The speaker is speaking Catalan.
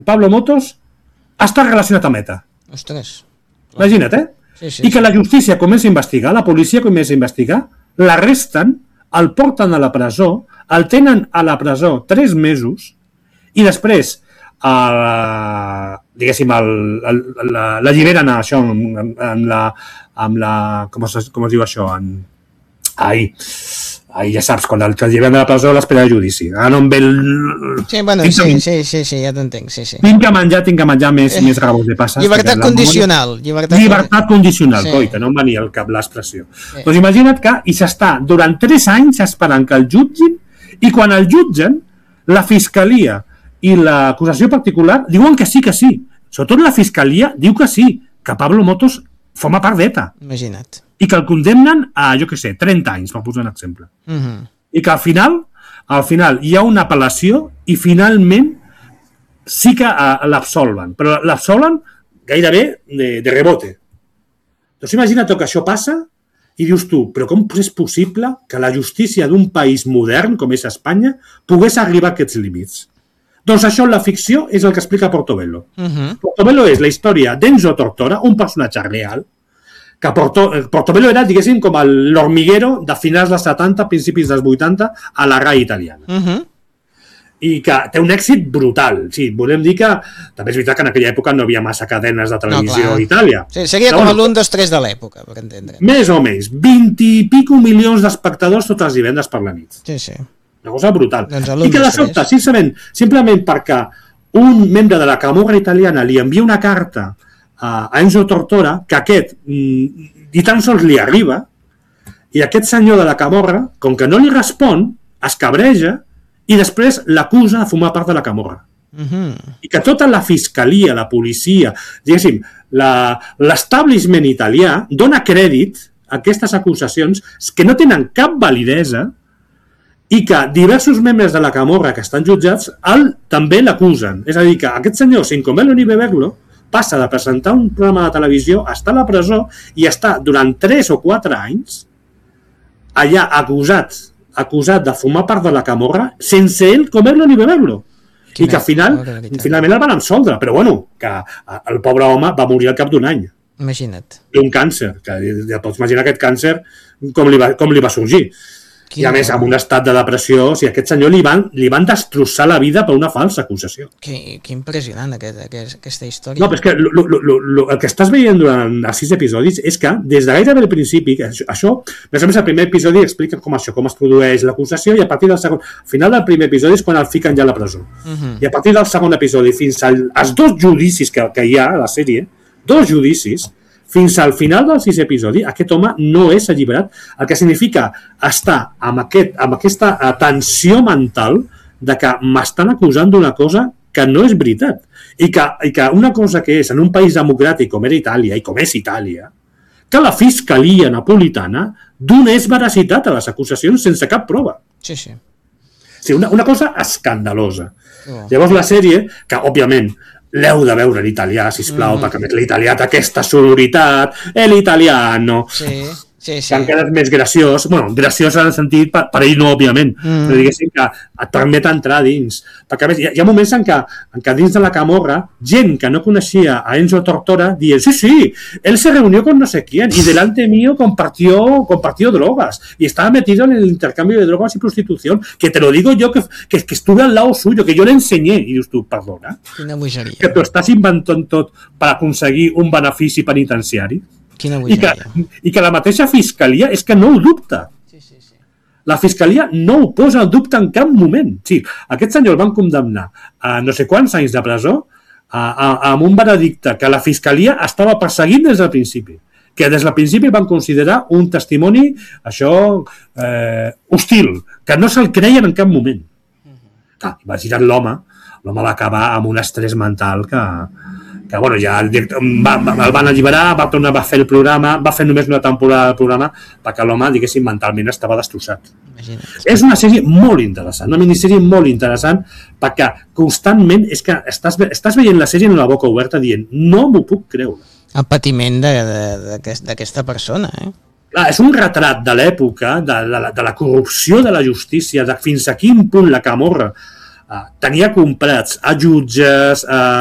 Pablo Motos està relacionat amb ETA. Ostres. Imagina't, I que la justícia comença a investigar, la policia comença a investigar, l'arresten, el porten a la presó, el tenen a la presó 3 mesos i després diguéssim l'alliberen a això amb la com es diu això ja saps, quan el lleven de la presó l'espera de judici. No em ve Sí, ja t'entenc, sí. Tinc que menjar més rabos de passes. Llibertat condicional. Llibertat condicional, coi, que no em venia al cap l'expressió. Doncs imagina't que s'està durant 3 anys esperant que el jutgin i quan el jutgen, la fiscalia i l'acusació particular diuen que sí. Sobretot la fiscalia diu que sí, que Pablo Motos forma part d'ETA. Imagina't. I que el condemnen a, 30 anys, per posar un exemple. I que al final hi ha una apel·lació i finalment sí que l'absolven, però l'absolven gairebé de rebote. Doncs imagina't que això passa i dius tu, però com és possible que la justícia d'un país modern com és Espanya pogués arribar a aquests límits? Doncs això en la ficció és el que explica Portobello. Portobello és la història d'Enzo Tortora, un personatge real, que Portobello era, diguéssim, com l'hormiguero de finals dels 70, principis dels 80 a la RAI italiana. I que té un èxit brutal. Sí, volem dir que també és veritat que en aquella època no havia massa cadenes de televisió a Itàlia. Sí, seria com l'1, 2, 3 de l'època, per entendre. Més o menys. 20 i pico milions d'espectadors tots els divendres per la nit. Sí. Una cosa brutal. Doncs I que de sobte, simplement perquè un membre de la Camorra italiana li envia una carta a Enzo Tortora, que aquest ni tan sols li arriba, i aquest senyor de la Camorra, com que no li respon, es cabreja i després l'acusa de formar part de la Camorra. I que tota la fiscalia, la policia, diguéssim, l'establishment italià dona crèdit a aquestes acusacions que no tenen cap validesa i que diversos membres de la Camorra que estan jutjats també l'acusen. És a dir, que aquest senyor, Cincomello ni Beverlo, passa de presentar un programa de televisió, està a la presó i està durant 3 o 4 anys allà acusat de formar part de la Camorra sense ell comer-lo ni beber-lo. I que finalment el van absoldre, però bueno, que el pobre home va morir al cap d'un any. Imagina't. D'un càncer, que ja pots imaginar aquest càncer com li va sorgir. I a més, amb un estat de depressió, o sigui, aquest senyor li van destrossar la vida per una falsa acusació. Que impressionant aquesta història. No, però és que el que estàs veient durant els 6 episodis és que des de gairebé el principi, això, més o menys el primer episodi explica com es produeix l'acusació i a partir del segon, al final del primer episodi és quan el fiquen ja a la presó. I a partir del segon episodi fins als 2 judicis que hi ha a la sèrie, 2 judicis, fins al final del 6è episodi, aquest home no és alliberat, el que significa estar amb aquesta tensió mental de que m'estan acusant d'una cosa que no és veritat. I que una cosa que és en un país democràtic com era Itàlia, i com és Itàlia, que la fiscalia napolitana donés veracitat a les acusacions sense cap prova. Sí. Sí, una cosa escandalosa. Llavors la sèrie, que òbviament l'heu de veure en italià, sisplau, perquè l'italià té aquesta sonoritat, l'italiano, que encara és més graciós, graciós en el sentit, per ell no, òbviament, però diguéssim que et permet entrar dins. Perquè a més, hi ha moments en què dins de la Camorra, gent que no coneixia a Enzo Tortora dient, sí, él se reunió con no sé quién, y delante mío compartió drogas, y estaba metido en el intercambio de drogas y prostitución, que te lo digo yo, que estuve al lado suyo, que yo le enseñé, i dius tu, perdona, que t'ho estàs inventant tot per aconseguir un benefici penitenciari? I que la mateixa fiscalia és que no ho dubta. La fiscalia no ho posa en dubte en cap moment. Sí, aquest senyor el van condemnar a no sé quants anys de presó amb un veredicte que la fiscalia estava perseguint des del principi. Que des del principi van considerar un testimoni, hostil, que no se'l creien en cap moment. Imagina't l'home va acabar amb un estrès mental que ja el van alliberar, va tornar a fer el programa, va fer només una temporada del programa perquè l'home, diguéssim, mentalment estava destrossat. És una sèrie molt interessant, una minissèrie molt interessant perquè constantment és que estàs veient la sèrie amb la boca oberta dient no m'ho puc creure. El patiment d'aquesta persona, Clar, és un retrat de l'època, de la corrupció de la justícia, de fins a quin punt la Camorra tenia comprats a jutges,